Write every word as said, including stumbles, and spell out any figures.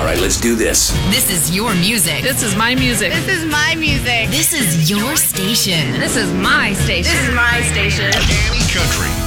right, let's do this. This is your music. This is my music. This is my music. This is your station. This is my station. This is my station. Danny Country.